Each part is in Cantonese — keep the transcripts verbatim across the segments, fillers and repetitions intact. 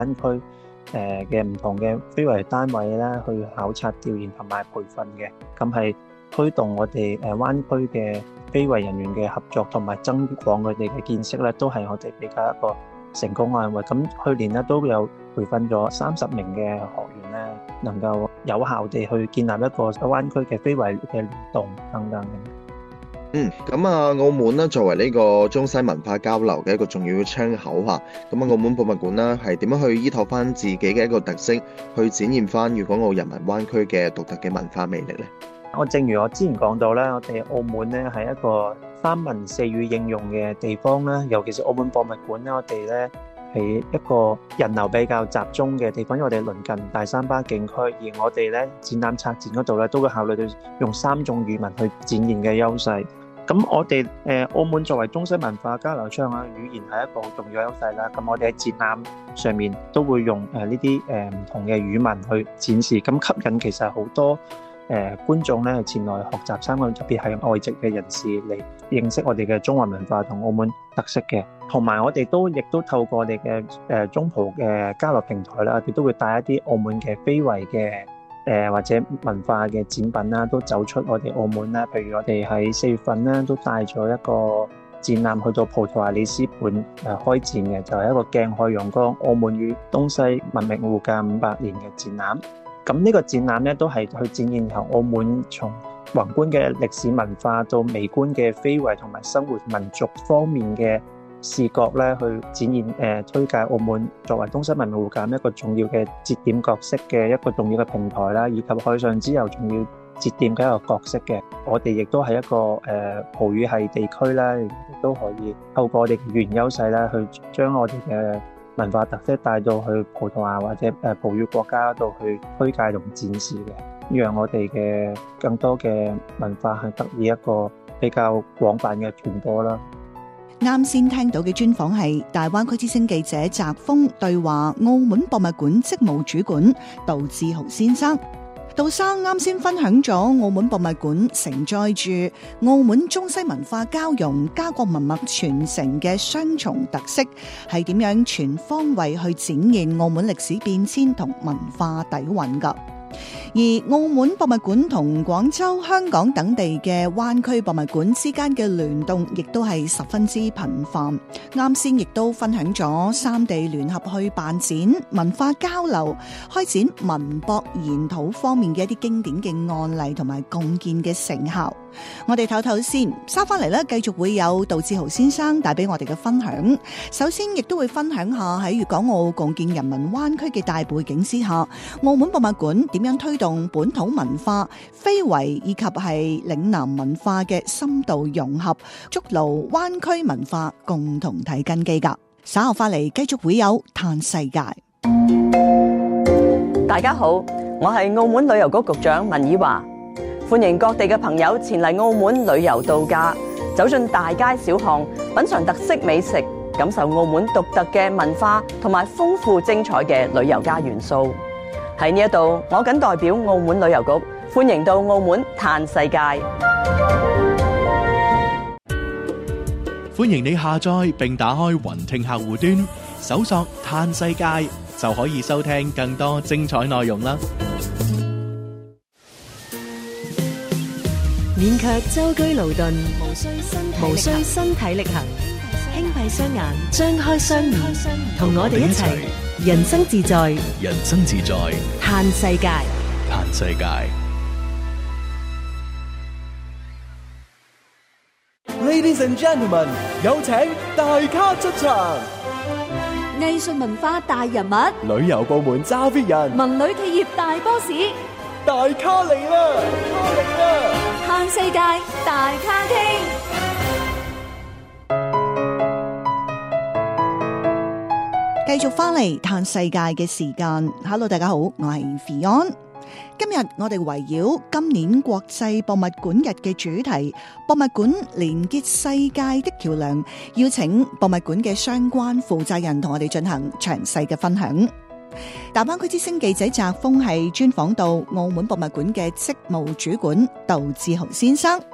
灣區誒嘅唔同嘅非遺單位咧去考察調研同埋培訓嘅，咁係推動我哋誒灣區嘅非遺人員嘅合作同埋增廣佢哋嘅見識咧，都係我哋比較一個成功案例。咁去年咧都有培訓咗三十名嘅學員咧，能夠有效地去建立一個灣區嘅非遺嘅聯動等等。 嗯，咁啊，澳門咧作為呢個中西文化交流嘅一個重要嘅窗口嚇，咁啊，澳門博物館咧係點樣去依託翻自己嘅一個特色，去展現翻粵港澳人民灣區嘅獨特嘅文化魅力呢？ 我正如我之前講到咧，我哋澳門咧係一個三文四語應用嘅地方啦，尤其是澳門博物館咧，我哋咧係一個人流比較集中嘅地方，因為我哋鄰近大三巴景區，而我哋咧展覽策展嗰度咧都會考慮到用三種語文去展現嘅優勢。咁我哋誒澳門作為中西文化交流窗啊，語言係一個好重要優勢啦。咁我哋喺展覽上面都會用誒呢啲誒唔同嘅語文去展示，咁吸引其實好多誒觀眾咧前來學習參觀，特別係外籍嘅人士嚟認識我哋嘅中華文化同澳門特色嘅。同埋我哋都亦都透過我哋嘅誒中葡嘅交流平台啦，我哋都會帶一啲澳門嘅非遺嘅誒或者文化嘅展品啦，都走出我哋澳門啦。譬如我哋喺四月份咧，都帶咗一個展覽去到葡萄牙里斯本誒開展嘅，就係一個鏡海陽光澳門與東西文明互鑒五百年嘅展覽。咁呢個展覽咧，都係去展現由澳門從宏觀嘅歷史文化到微觀嘅非遺同埋生活民族方面嘅視覺咧，去展現誒、呃、推介澳門作為東西文明互鑒一個重要嘅節點角色嘅一個重要嘅平台啦，以及海上之遊重要節點嘅一個角色嘅。我哋亦都係一個誒、呃、葡語系地區啦，亦都可以透過我哋嘅語言優勢咧，去將我哋嘅文化特色帶到去葡萄牙或者誒葡語國家度去推介同展示嘅，讓我哋嘅更多嘅文化係得以一個比較廣泛嘅傳播啦。 啱先聽到嘅專訪係大灣區之聲記者澤峰對話澳門博物館職務主管杜志豪先生。杜生啱先分享咗澳門博物館承載住澳門中西文化交融、家國文脈傳承嘅雙重特色，係點樣全方位去展現澳門歷史變遷同文化底蘊噶。而澳門博物館同廣州、香港等地嘅灣區博物館之間嘅聯動，亦都係十分之頻繁。啱先亦都分享咗三地聯合去辦展、文化交流、開展文博研討方面嘅一啲經典嘅案例同埋共建嘅成效。我哋唞唞先，收翻嚟咧，繼續會有杜志豪先生帶俾我哋嘅分享。首先，亦都會分享下喺粵港澳共建人民灣區嘅大背景之下，澳門博物館點樣推動本土文化、非遺以及係嶺南文化嘅深度融合，築牢灣區文化共同體根基噶。稍後翻嚟，繼續會有嘆世界。 大家好，我係澳門旅遊局局長文綺華。歡迎各地嘅朋友前嚟澳門旅遊度假，走進大街小巷，品嘗特色美食，感受澳門獨特嘅文化同埋豐富精彩嘅旅遊加元素。喺呢一度，我謹代表澳門旅遊局歡迎到澳門嘆世界。 歡迎你下載並打開雲聽客戶端，搜索嘆世界就可以收聽更多精彩內容啦。 免卻舟車勞頓，無需身身體力行，輕閉雙眼，張開雙眼，同我哋一齊人生自在， 人生自在， 嘆世界， 嘆世界。 Ladies and gentlemen， 有請大咖出場。 藝術文化大人物， 旅遊部門揸 fit 人， 文旅企業大 boss， 大咖嚟啦！咖嚟啦！ 嘆世界大咖傾， 繼續翻嚟嘆世界嘅時間。Hello， 大家好，我係 Fion。今日我哋圍繞今年國際博物館日嘅主題，博物館連結世界的橋樑，邀請博物館嘅相關負責人同我哋進行詳細嘅分享。大灣區之聲記者澤峰係專訪到澳門博物館嘅職務主管杜志豪先生。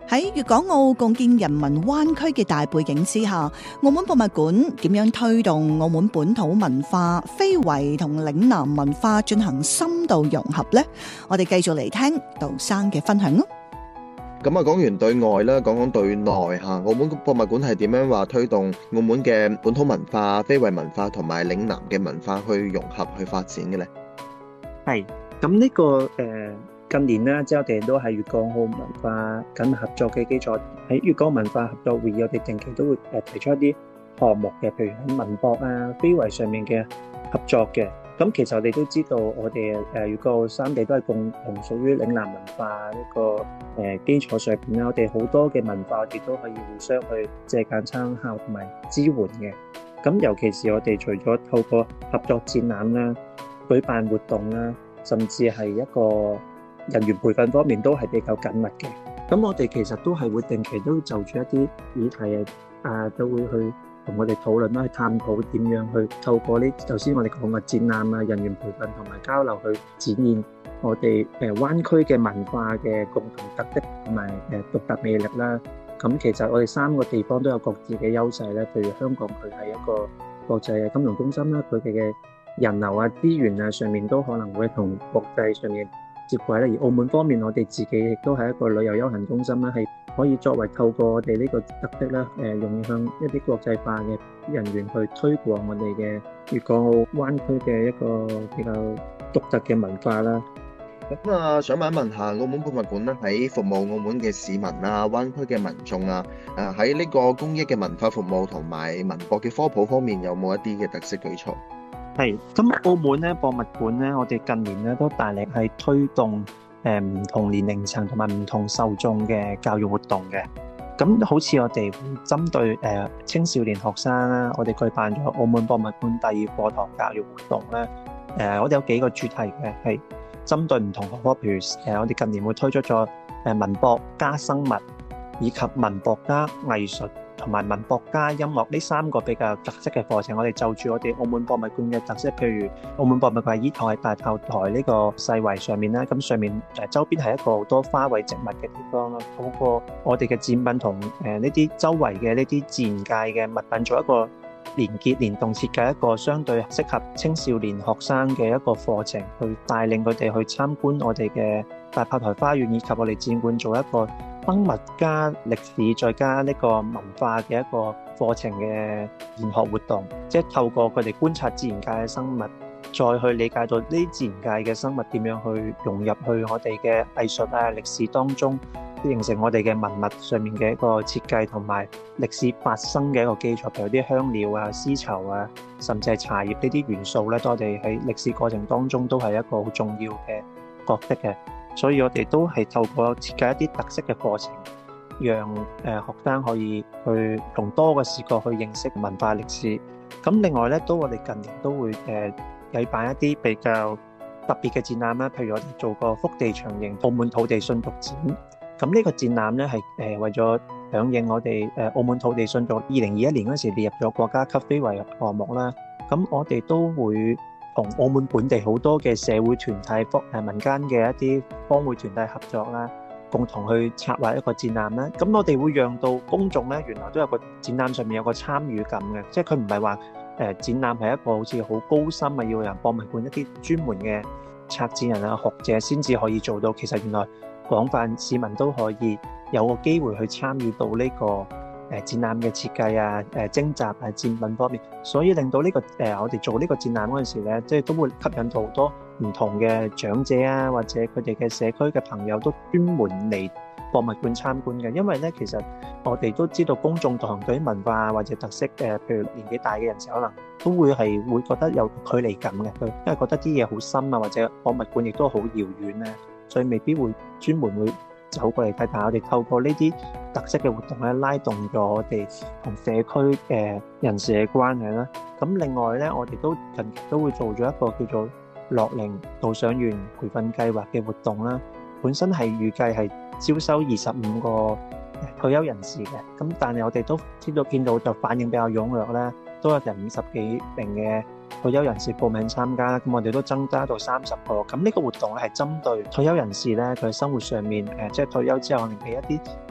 喺粵港澳共建人民灣區嘅大背景之下，澳門博物館點樣推動澳門本土文化、非遺同嶺南文化進行深度融合呢？我哋繼續嚟聽杜生嘅分享咯。 咁啊，講完對外啦，講講對內嚇。澳門博物館係點樣話推動澳門嘅本土文化、非遺文化同埋嶺南嘅文化去融合去發展嘅呢？ 係咁呢個誒。呃近年咧，即係我哋都係粵港澳文化緊密合作嘅基礎。喺粵港文化合作會議，我哋定期都會誒提出一啲項目嘅，譬如喺文博啊、非遺上面嘅合作嘅。咁其實我哋都知道，我哋誒粵港澳三地都係共同屬於嶺南文化呢個誒基礎上邊啦。我哋好多嘅文化，我哋都可以互相去借鑑參考同埋支援嘅。咁尤其是我哋除咗透過合作展覽啦、舉辦活動啦，甚至係一個人員培訓方面都係比較緊密嘅，咁我哋其實都係會定期都就住一啲議題啊，都會去同我哋討論啦，去探討點樣去透過呢頭先我哋講嘅展覽啊、人員培訓同埋交流去展現我哋誒灣區嘅文化嘅共同特色同埋誒獨特魅力啦。咁其實我哋三個地方都有各自嘅優勢咧，譬如香港佢係一個國際嘅金融中心啦，佢哋嘅人流啊、資源啊上面都可能會同國際上面接軌咧，而澳門方面，我哋自己亦都係一個旅遊休閒中心啦，係可以作為透過我哋呢個特色咧，誒，用向一啲國際化嘅人員去推廣我哋嘅粵港澳灣區嘅一個比較獨特嘅文化啦。 咁啊，想問一問下，澳門博物館咧喺服務澳門嘅市民啊、灣區嘅民眾啊，誒喺呢個公益嘅文化服務同埋文博嘅科普方面，有冇一啲嘅特色舉措？ 係，咁澳門咧博物館咧，我哋近年咧都大力係推動誒唔同年齡層同埋唔同受眾嘅教育活動嘅。咁好似我哋會針對誒青少年學生啦，我哋舉辦咗澳門博物館第二課堂教育活動咧。誒，我哋有幾個主題嘅，係針對唔同學科，譬如誒我哋近年會推出咗誒文博加生物，以及文博加藝術，同埋文博加音樂呢三個比較特色嘅課程，我哋就住我哋澳門博物館嘅特色，譬如澳門博物館依台大炮台呢個世圍上面啦，咁上面誒周邊係一個好多花卉植物嘅地方啦，透過我哋嘅展品同誒呢啲周圍嘅呢啲自然界嘅物品做一個連結聯動設計一個相對適合青少年學生嘅一個課程，去帶領佢哋去參觀我哋嘅大炮台花園，以及我哋展館做一個生物加歷史再加呢個文化嘅一個課程嘅研學活動，即係透過佢哋觀察自然界嘅生物，再去理解到呢啲自然界嘅生物點樣去融入去我哋嘅藝術啊歷史當中，形成我哋嘅文物上面嘅一個設計同埋歷史發生嘅一個基礎，譬如啲香料啊、絲綢啊，甚至係茶葉呢啲元素咧，我哋喺歷史過程當中都係一個好重要嘅角色嘅。所以我哋都係透過設計一啲特色嘅課程，讓誒學生可以去用多個視角去認識文化歷史。咁另外咧，都我哋近年都會誒舉辦一啲比較特別嘅展覽啦，譬如我哋做過福地長形澳門土地信讀展。咁呢個展覽咧係誒為咗響應我哋誒澳門土地信讀二零二一年嗰時列入咗國家級非遺項目啦。咁我哋都會同澳門本地好多嘅社會團體、誒民間嘅一啲幫會團體合作啦，共同去策劃一個展覽啦。咁我哋會讓到公眾咧，原來都有個展覽上面有個參與感嘅，即係佢唔係話誒展覽係一個好似好高深啊，要人博物館一啲專門嘅策展人啊、學者先至可以做到。其實原來廣泛市民都可以有個機會去參與到呢個誒展覽嘅設計啊、誒徵集啊、展品方面，所以令到呢個誒我哋做呢個展覽嗰陣時咧，即係都會吸引到好多唔同嘅長者啊，或者佢哋嘅社區嘅朋友都專門嚟博物館參觀嘅。因為咧，其實我哋都知道公眾同對於文化或者特色誒，譬如年紀大嘅人士，可能都會係會覺得有距離感嘅，佢因為覺得啲嘢好深啊，或者博物館亦都好遙遠咧，所以未必會專門會走過嚟睇。但係我哋透過呢啲特色嘅活動咧，拉動咗我哋同社區嘅人士嘅關係啦。咁另外咧，我哋都近期都會做咗一個叫做樂齡導賞員培訓計劃嘅活動啦。本身係預計係招收二十五個退休人士嘅，咁但係我哋都知道見到就反應比較踴躍咧，都有成五十幾名嘅退休人士報名參加，咁我哋都增加到三十個。咁呢個活動咧係針對退休人士咧，佢生活上面誒，即係退休之後可能俾一啲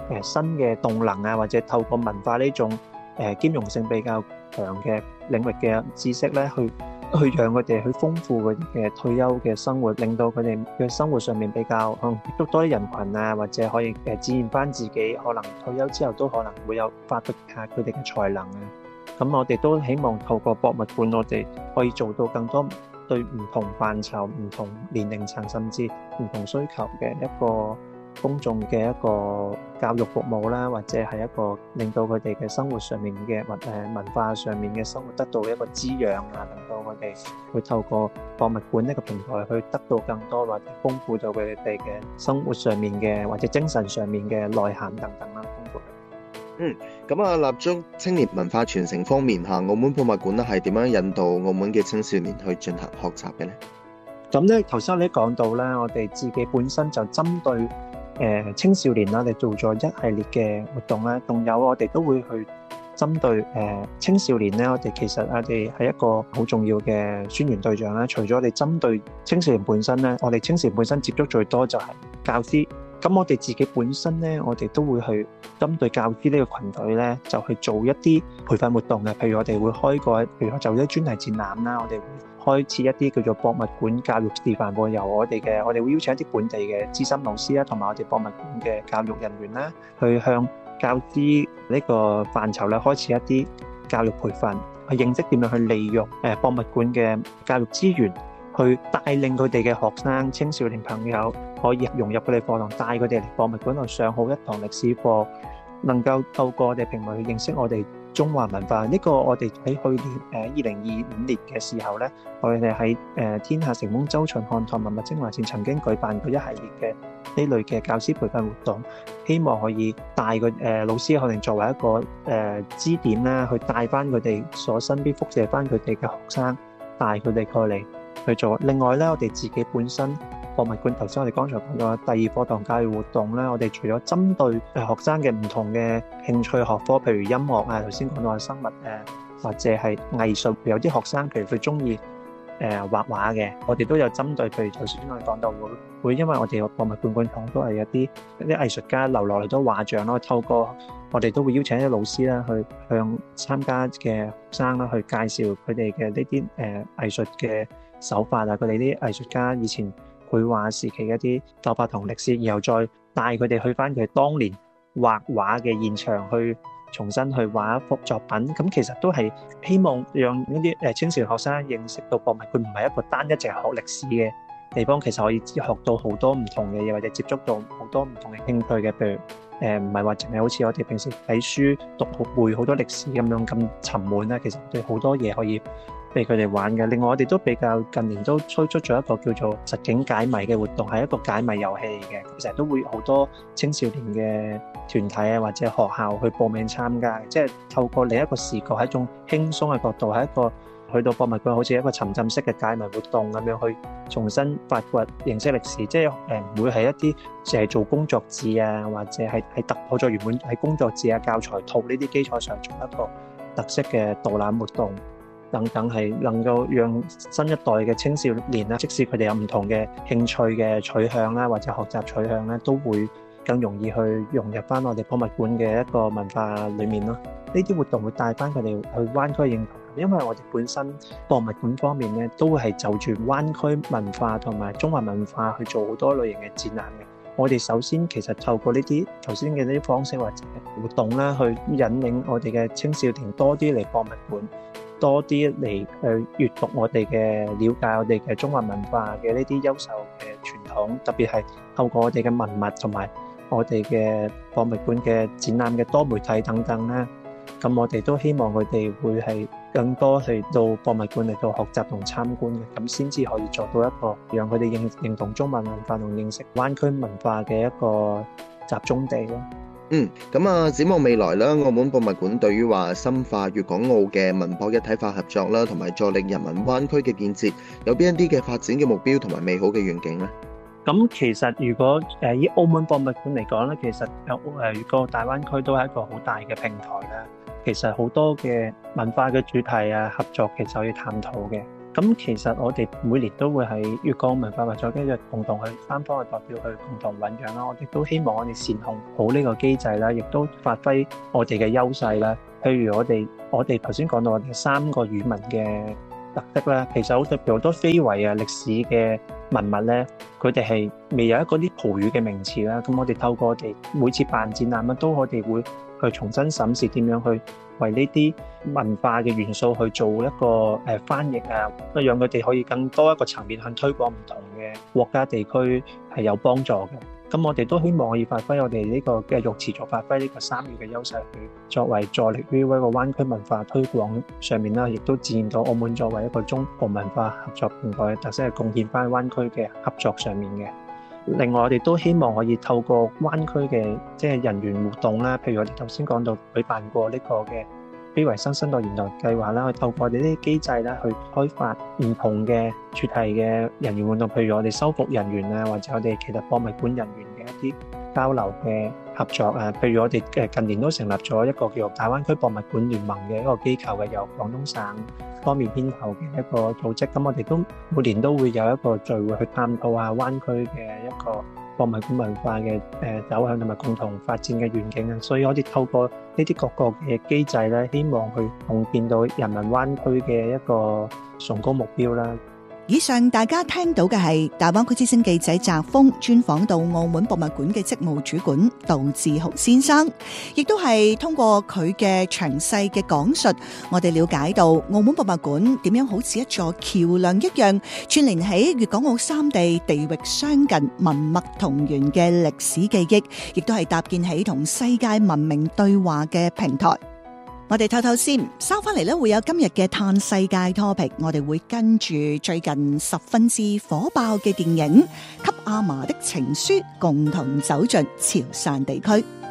誒新嘅動能啊，或者透過文化呢種誒兼容性比較強嘅領域嘅知識咧，去去讓佢哋去豐富佢哋嘅退休嘅生活，令到佢哋嘅生活上面比較可能接觸多啲人群啊，或者可以誒展現翻自己可能退休之後都可能會有發揮下佢哋嘅才能啊。咁我哋都希望透過博物館，我哋可以做到更多對唔同範疇、唔同年齡層甚至唔同需求嘅一個公眾嘅一個教育服務啦，或者係一個令到佢哋嘅生活上面嘅文誒文化上面嘅生活得到一個滋養啊，令到佢哋會透過博物館呢個平台去得到更多或者豐富到佢哋嘅生活上面嘅或者精神上面嘅內涵等等啦，豐富。 嗯，咁啊，立足青年文化傳承方面嚇，澳門博物館咧係點樣引導澳門嘅青少年去進行學習嘅呢？ 咁咧，頭先你講到咧，我哋自己本身就針對誒、呃、青少年啦，我哋做咗一系列嘅活動啦，仲有我哋都會去針對誒、呃、青少年咧，我哋其實我哋係一個好重要嘅宣傳對象啦。除咗我哋針對青少年本身咧，我哋青少年本身接觸最多就係教師。咁我哋自己本身咧，我哋都會去針對教師呢個群隊咧，就去做一啲培訓活動嘅。譬如我哋會開個，譬如就啲專題展覽啦，我哋會開設一啲叫做博物館教育示範課，由我哋嘅，我哋會邀請一啲本地嘅資深老師啦，同埋我哋博物館嘅教育人員啦，去向教師呢個範疇咧開始一啲教育培訓，去認識點樣去利用誒博物館嘅教育資源，去帶領佢哋嘅學生、青少年朋友可以融入佢哋課堂，帶佢哋嚟博物館度上好一堂歷史課，能夠透過我哋平台去認識我哋中華文化。呢個我哋喺去年誒二零二五年嘅時候咧，我哋喺誒天下城門周循漢唐文物精華展曾經舉辦過一系列嘅呢類嘅教師培訓活動，希望可以帶個誒老師可能作為一個誒支點啦，去帶翻佢哋所身邊輻射翻佢哋嘅學生，帶佢哋過嚟去做。另外咧，我哋自己本身博物館頭先我哋剛才講到第二課堂教育活動咧，我哋除咗針對誒學生嘅唔同嘅興趣學科，譬如音樂啊，頭先講到生物誒，或者係藝術，有啲學生譬如佢中意誒畫畫嘅，我哋都有針對。譬如頭先我哋講到會會，因為我哋個博物館館藏都係有啲一啲藝術家留落嚟都畫像咯，透過我哋都會邀請一啲老師啦，去向參加嘅學生啦，去介紹佢哋嘅呢啲誒藝術嘅手法啊，佢哋啲藝術家以前繪畫時期嘅一啲手法同歷史，然後再帶佢哋去翻佢當年畫畫嘅現場，去重新去畫一幅作品。咁其實都係希望讓呢啲誒青少年學生認識到博物館唔係一個單一淨係學歷史嘅地方，其實可以學到好多唔同嘅嘢，或者接觸到好多唔同嘅興趣嘅，譬如誒唔係話淨係好似我哋平時睇書讀好背好多歷史咁樣咁沉悶啦。其實對好多嘢可以俾佢哋玩嘅。另外我哋都比較近年都推出咗一個叫做實景解謎嘅活動，係一個解謎遊戲嘅，成日都會好多青少年嘅團體啊或者學校去報名參加，即係透過另一個視角，係一種輕鬆嘅角度，係一個去到博物館好似一個沉浸式嘅解謎活動咁樣去重新發掘認識歷史，即係誒唔會係一啲淨係做工作紙啊，或者係喺突破咗原本喺工作紙啊教材套呢啲基礎上做一個特色嘅導覽活動等等，係能夠讓新一代嘅青少年啦，即使佢哋有唔同嘅興趣嘅取向啦，或者學習取向咧，都會更容易去融入翻我哋博物館嘅一個文化裡面咯。呢啲活動會帶翻佢哋去灣區認同，因為我哋本身博物館方面咧，都係就住灣區文化同埋中華文化去做好多類型嘅展覽嘅。我哋首先其實透過呢啲頭先嘅呢啲方式或者活動啦，去引領我哋嘅青少年多啲嚟博物館，多啲嚟去閱讀我哋嘅了解我哋嘅中華文化嘅呢啲優秀嘅傳統，特別係透過我哋嘅文物同埋我哋嘅博物館嘅展覽嘅多媒體等等啦。咁我哋都希望佢哋會係更多去到博物館嚟到學習同參觀嘅，咁先至可以做到一個讓佢哋認認同中華文化同認識灣區文化嘅一個集中地咯。 嗯，咁啊，展望未來啦，澳門博物館對於話深化粵港澳嘅文博一體化合作啦，同埋助力人民灣區嘅建設，有邊一啲嘅發展嘅目標同埋美好嘅願景呢？ 咁其實如果誒以澳門博物館嚟講咧，其實有誒粵港澳大灣區都係一個好大嘅平台啦。其實好多嘅文化嘅主題啊合作其實可以探討嘅。 咁其實我哋每年都會喺粵港澳文化合作機制共同去三方嘅代表去共同醞釀啦。我哋都希望我哋善用好呢個機制啦，亦都發揮我哋嘅優勢啦。譬如我哋我哋頭先講到我哋三個語文嘅特色啦，其實好特別好多非遺啊、歷史嘅文物咧，佢哋係未有一個啲葡語嘅名詞啦。咁我哋透過我哋每次辦展覽咧，都我哋會去重新審視點樣去為呢啲文化嘅元素去做一個誒翻譯啊，讓佢哋可以更多一個層面向推廣唔同嘅國家地區係有幫助嘅。咁我哋都希望可以發揮我哋呢個繼續持續發揮呢個三語嘅優勢，去作為助力於一個灣區文化推廣上面啦，亦都展現到澳門作為一個中葡文化合作平台嘅特色，係貢獻翻灣區嘅合作上面嘅。另外，我哋都希望可以透過灣區嘅即係人員互動啦，譬如我哋頭先講到舉辦過呢個嘅非遺新生代言代計劃啦，去透過我哋呢啲機制啦，去開發唔同嘅主題嘅人員活動，譬如我哋修復人員啊，或者我哋其實博物館人員嘅一啲交流嘅合作啊，譬如我哋誒近年都成立咗一個叫做大灣區博物館聯盟嘅一個機構嘅，由廣東省方面牽頭嘅一個組織。咁我哋都每年都會有一個聚會去探討下灣區嘅一個博物館文化嘅誒走向同埋共同發展嘅願景啊。所以我哋透過呢啲各個嘅機制咧，希望去共建到人民灣區嘅一個崇高目標啦。 以上大家聽到嘅係大灣區之聲記者澤峰專訪到澳門博物館嘅職務主管杜志豪先生，亦都係通過佢嘅詳細嘅講述，我哋了解到澳門博物館點樣好似一座橋樑一樣，串聯起粵港澳三地地域相近、文脈同源嘅歷史記憶，亦都係搭建起同世界文明對話嘅平台。我哋透透先，收翻嚟咧會有今日嘅嘆世界 topic， 我哋會跟住最近十分之火爆嘅電影《給阿嫲的情書》，共同走進潮汕地區。